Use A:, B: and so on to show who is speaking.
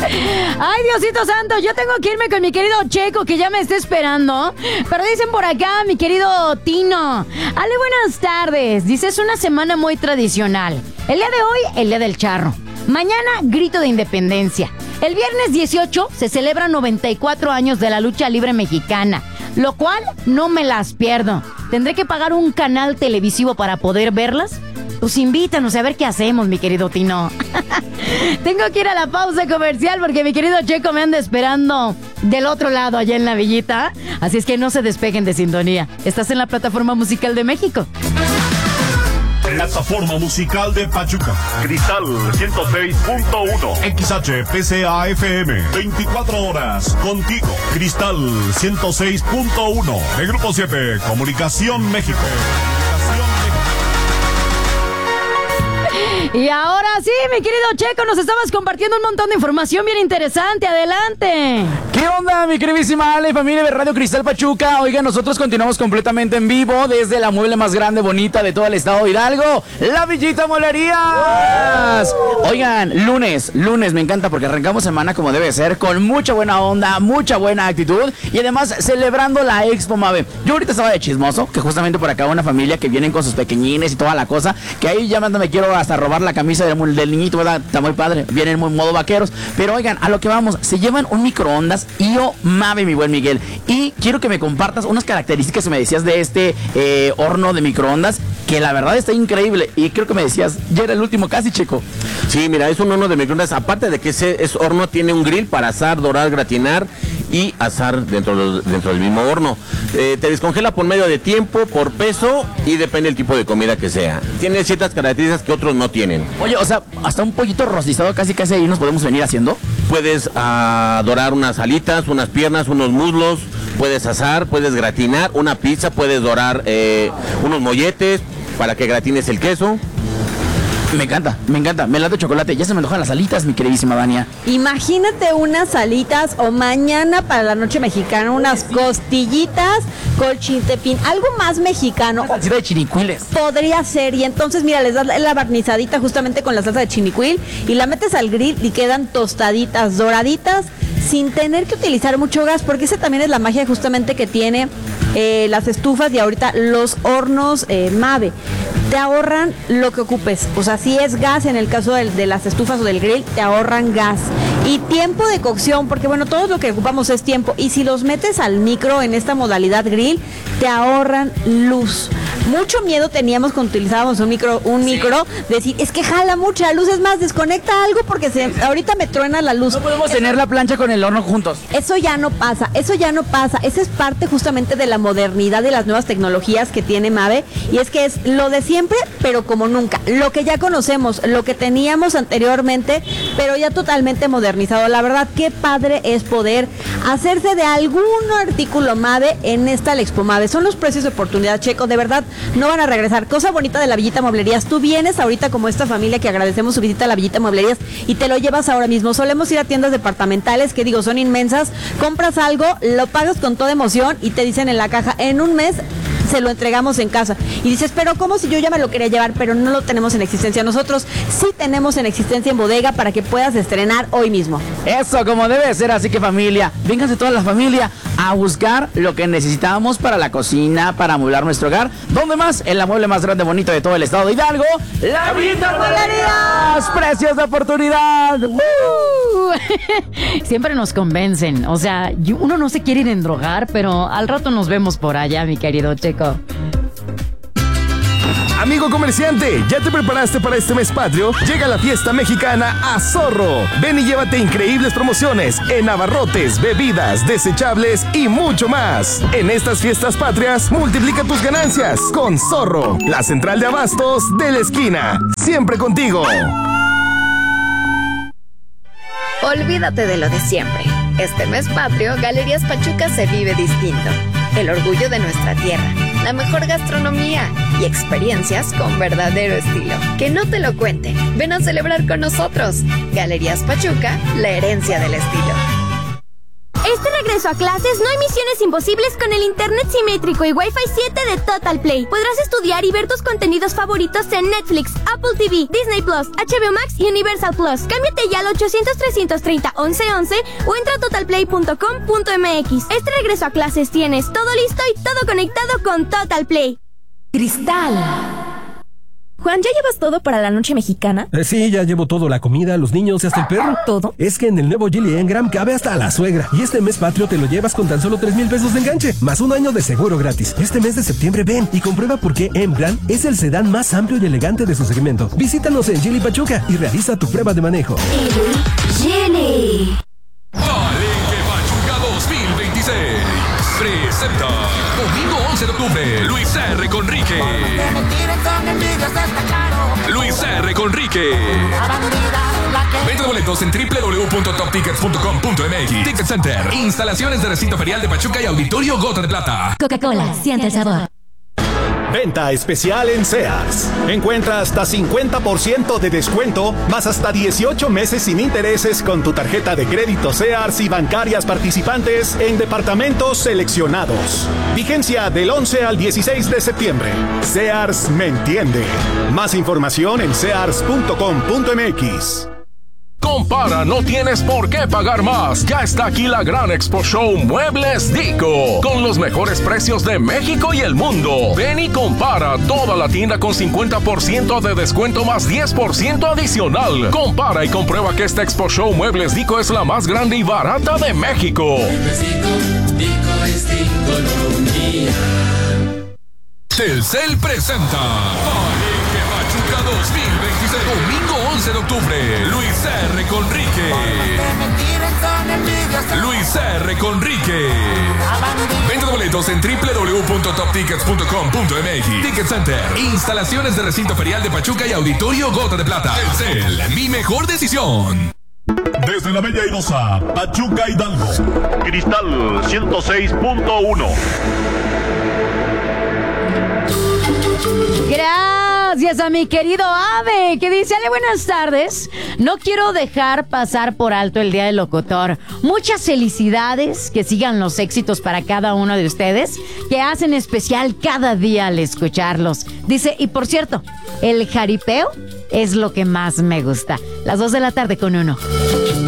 A: Ay, Diosito Santo, yo tengo que irme con mi querido Checo, que ya me está esperando. Pero dicen por acá, mi querido Tino. Ale, buenas tardes. Dice, es una semana muy tradicional. El día de hoy, el día del charro. Mañana, grito de independencia. El viernes 18 se celebran 94 años de la lucha libre mexicana, lo cual no me las pierdo. ¿Tendré que pagar un canal televisivo para poder verlas? Pues invítanos a ver qué hacemos, mi querido Tino. Tengo que ir a la pausa comercial porque mi querido Checo me anda esperando del otro lado, allá en la villita. Así es que no se despeguen de sintonía. Estás en la Plataforma Musical de México.
B: Plataforma Musical de Pachuca.
C: Cristal 106.1.
B: XHPCA-FM. 24 horas contigo. Cristal 106.1. De Grupo 7. Comunicación México.
A: Y ahora sí, mi querido Checo, nos estabas compartiendo un montón de información bien interesante. Adelante.
D: ¿Qué onda, mi queridísima Ale, familia de Radio Cristal Pachuca? Oigan, nosotros continuamos completamente en vivo desde la mueble más grande, bonita de todo el estado de Hidalgo, La Villita Mueblerías. Oigan, lunes, me encanta porque arrancamos semana como debe ser, con mucha buena onda, mucha buena actitud y además celebrando la Expo Mave. Yo ahorita estaba de chismoso, que justamente por acá una familia que vienen con sus pequeñines y toda la cosa, que ahí ya me quiero hasta robar la camisa del niñito, ¿verdad? Está muy padre, vienen muy modo vaqueros. Pero oigan, a lo que vamos, se llevan un microondas IO Mave, mi buen Miguel. Y quiero que me compartas unas características que me decías de este horno de microondas, que la verdad está increíble. Y creo que me decías, ya era el último casi, Checo.
C: Sí, mira, es un horno de microondas. Aparte de que es horno, tiene un grill para asar, dorar, gratinar y asar dentro del mismo horno. Te descongela por medio de tiempo, por peso y depende del tipo de comida que sea. Tiene ciertas características que otros no tienen.
D: Oye, o sea, hasta un pollito rostizado casi ahí nos podemos venir haciendo.
C: Puedes dorar unas alitas, unas piernas, unos muslos, puedes asar, puedes gratinar una pizza, puedes dorar unos molletes para que gratines el queso.
D: Me encanta, melado de chocolate. Ya se me antojan las alitas, mi queridísima Dania.
E: Imagínate unas alitas o mañana para la noche mexicana, unas costillitas con chiltepín, algo más mexicano.
D: Una salsita de chinicuiles.
E: Podría ser, y entonces mira, les das la barnizadita justamente con la salsa de chinicuil y la metes al grill y quedan tostaditas, doraditas, sin tener que utilizar mucho gas, porque esa también es la magia justamente que tiene las estufas y ahorita los hornos Mave. Te ahorran lo que ocupes, o sea, si es gas en el caso de las estufas o del grill, te ahorran gas. Y tiempo de cocción, porque bueno, todo lo que ocupamos es tiempo, y si los metes al micro en esta modalidad grill, te ahorran luz. Mucho miedo teníamos cuando utilizábamos un micro, decir, es que jala mucha luz, es más, desconecta algo porque ahorita me truena la luz.
D: No podemos tener la plancha con el horno juntos.
E: Eso ya no pasa. Esa es parte justamente de la modernidad de las nuevas tecnologías que tiene Mave, y es que es lo de siempre, pero como nunca. Lo que ya conocemos, lo que teníamos anteriormente, pero ya totalmente modernizado. La verdad, qué padre es poder hacerse de algún artículo Mave en esta Expo Mave. Son los precios de oportunidad, Checo, de verdad. No van a regresar. Cosa bonita de La Villita Mueblerías. Tú vienes ahorita como esta familia que agradecemos su visita a La Villita Mueblerías y te lo llevas ahora mismo. Solemos ir a tiendas departamentales que digo, son inmensas. Compras algo, lo pagas con toda emoción y te dicen en la caja, en un mes se lo entregamos en casa. Y dices, pero ¿cómo si yo ya me lo quería llevar, pero no lo tenemos en existencia? Nosotros sí tenemos en existencia en bodega para que puedas estrenar hoy mismo.
D: Eso como debe ser, así que familia, vénganse toda la familia a buscar lo que necesitamos para la cocina, para amueblar nuestro hogar. ¿Dónde más? En la mueble más grande, bonito de todo el estado de Hidalgo, La Villita Mueblerías. Precios de oportunidad.
A: Siempre nos convencen. O sea, uno no se quiere ir a endrogar, pero al rato nos vemos por allá, mi querido Checo.
B: Amigo comerciante, ¿ya te preparaste para este mes patrio? Llega la fiesta mexicana a Zorro. Ven y llévate increíbles promociones en abarrotes, bebidas, desechables y mucho más. En estas fiestas patrias, multiplica tus ganancias con Zorro, la central de abastos de la esquina. Siempre contigo.
F: Olvídate de lo de siempre. Este mes patrio, Galerías Pachuca se vive distinto. El orgullo de nuestra tierra, la mejor gastronomía y experiencias con verdadero estilo. Que no te lo cuenten. Ven a celebrar con nosotros. Galerías Pachuca, la herencia del estilo.
G: Este regreso a clases no hay misiones imposibles con el internet simétrico y Wi-Fi 7 de Total Play. Podrás estudiar y ver tus contenidos favoritos en Netflix, Apple TV, Disney Plus, HBO Max y Universal Plus. Cámbiate ya al 800-330-1111 o entra a totalplay.com.mx. Este regreso a clases tienes todo listo y todo conectado con Total Play.
H: Cristal.
G: Juan, ¿ya llevas todo para la noche mexicana?
I: Sí, ya llevo todo, la comida, los niños y hasta el perro.
G: ¿Todo?
I: Es que en el nuevo Geely Engram cabe hasta la suegra. Y este mes patrio te lo llevas con tan solo 3,000 pesos de enganche, más un año de seguro gratis. Este mes de septiembre ven y comprueba por qué Engram es el sedán más amplio y elegante de su segmento. Visítanos en Geely Pachuca y realiza tu prueba de manejo.
H: Geely.
J: Palenque Pachuca 2026 presenta domingo 11 de octubre Luis R. Conrique. Luis R. Conrique. Venta de boletos en www.toptickets.com.mx. Ticket Center. Instalaciones de recinto ferial de Pachuca y Auditorio Gota de Plata.
H: Coca-Cola, siente el sabor.
K: Venta especial en Sears. Encuentra hasta 50% de descuento, más hasta 18 meses sin intereses con tu tarjeta de crédito Sears y bancarias participantes en departamentos seleccionados. Vigencia del 11 al 16 de septiembre. Sears me entiende. Más información en sears.com.mx.
J: Compara, no tienes por qué pagar más. Ya está aquí la gran Expo Show Muebles Dico, con los mejores precios de México y el mundo. Ven y compara toda la tienda con 50% de descuento más 10% adicional. Compara y comprueba que esta Expo Show Muebles Dico es la más grande y barata de México.
L: Dico es economía.
J: Telcel presenta Palenque Pachuca 2026. Domingo 11 de octubre. Luis R. Conrique. Luis R. Conrique. Venta de boletos en www.toptickets.com.mx. Ticket Center. Instalaciones de recinto ferial de Pachuca y Auditorio Gota de Plata. Telcel, mi mejor decisión.
M: Desde la Bella Airosa, Pachuca Hidalgo. Cristal 106.1.
A: Gracias a mi querido Ave, que dice: Ale, buenas tardes. No quiero dejar pasar por alto el Día del Locutor. Muchas felicidades, que sigan los éxitos para cada uno de ustedes, que hacen especial cada día al escucharlos. Dice, y por cierto, el jaripeo es lo que más me gusta. Las 2 de la tarde con 1.